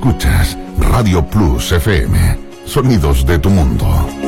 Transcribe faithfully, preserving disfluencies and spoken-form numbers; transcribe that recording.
Escuchas Radio Plus F M. Sonidos de tu mundo.